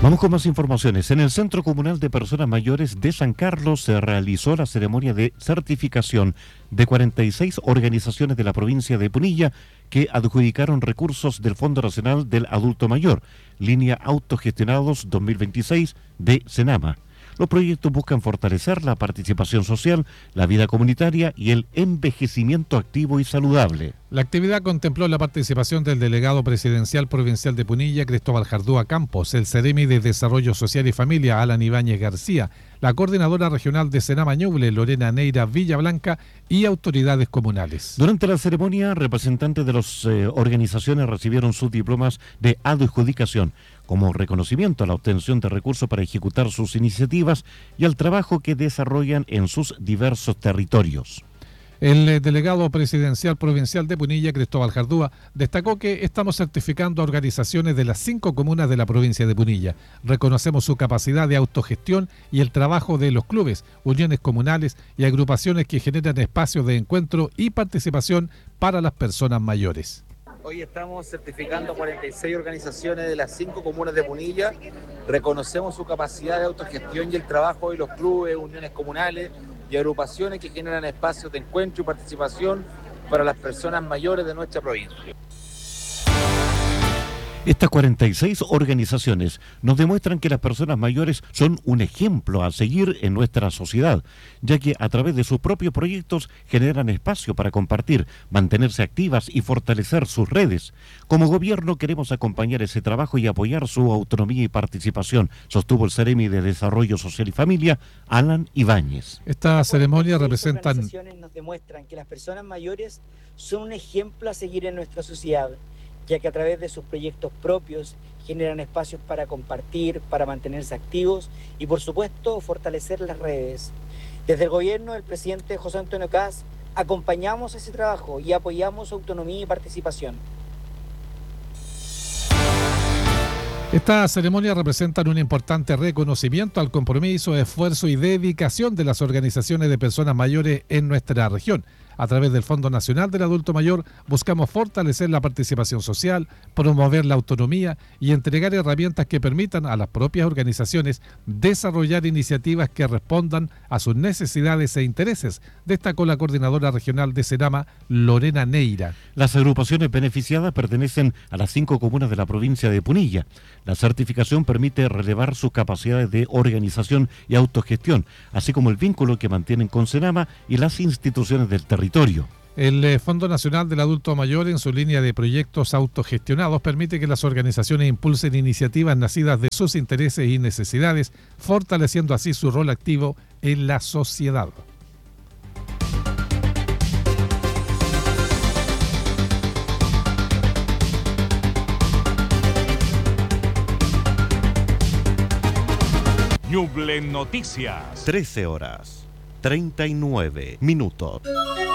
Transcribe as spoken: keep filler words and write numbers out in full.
Vamos con más informaciones. En el Centro Comunal de Personas Mayores de San Carlos se realizó la ceremonia de certificación de cuarenta y seis organizaciones de la provincia de Punilla que adjudicaron recursos del Fondo Nacional del Adulto Mayor, línea Autogestionados dos mil veintiséis de Senama. Los proyectos buscan fortalecer la participación social, la vida comunitaria y el envejecimiento activo y saludable. La actividad contempló la participación del delegado presidencial provincial de Punilla, Cristóbal Jardúa Campos, el Ceremi de Desarrollo Social y Familia, Alan Ibáñez García, la coordinadora regional de Senama Ñuble, Lorena Neira Villablanca, y autoridades comunales. Durante la ceremonia, representantes de las eh, organizaciones recibieron sus diplomas de adjudicación como reconocimiento a la obtención de recursos para ejecutar sus iniciativas y al trabajo que desarrollan en sus diversos territorios. El delegado presidencial provincial de Punilla, Cristóbal Jardúa, destacó que estamos certificando a organizaciones de las cinco comunas de la provincia de Punilla. Reconocemos su capacidad de autogestión y el trabajo de los clubes, uniones comunales y agrupaciones que generan espacios de encuentro y participación para las personas mayores. Hoy estamos certificando cuarenta y seis organizaciones de las cinco comunas de Punilla. Reconocemos su capacidad de autogestión y el trabajo de los clubes, uniones comunales y agrupaciones que generan espacios de encuentro y participación para las personas mayores de nuestra provincia. Estas cuarenta y seis organizaciones nos demuestran que las personas mayores son un ejemplo a seguir en nuestra sociedad, ya que a través de sus propios proyectos generan espacio para compartir, mantenerse activas y fortalecer sus redes. Como gobierno queremos acompañar ese trabajo y apoyar su autonomía y participación, sostuvo el Ceremi de Desarrollo Social y Familia, Alan Ibáñez. Esta ceremonia representa... Las organizaciones nos demuestran que las personas mayores son un ejemplo a seguir en nuestra sociedad, ya que a través de sus proyectos propios generan espacios para compartir, para mantenerse activos y, por supuesto, fortalecer las redes. Desde el gobierno del presidente José Antonio Kast acompañamos ese trabajo y apoyamos su autonomía y participación. Esta ceremonia representa un importante reconocimiento al compromiso, esfuerzo y dedicación de las organizaciones de personas mayores en nuestra región. A través del Fondo Nacional del Adulto Mayor buscamos fortalecer la participación social, promover la autonomía y entregar herramientas que permitan a las propias organizaciones desarrollar iniciativas que respondan a sus necesidades e intereses, destacó la coordinadora regional de Senama, Lorena Neira. Las agrupaciones beneficiadas pertenecen a las cinco comunas de la provincia de Punilla. La certificación permite relevar sus capacidades de organización y autogestión, así como el vínculo que mantienen con Senama y las instituciones del territorio. El Fondo Nacional del Adulto Mayor, en su línea de proyectos autogestionados, permite que las organizaciones impulsen iniciativas nacidas de sus intereses y necesidades, fortaleciendo así su rol activo en la sociedad. Ñuble Noticias. trece horas, treinta y nueve minutos.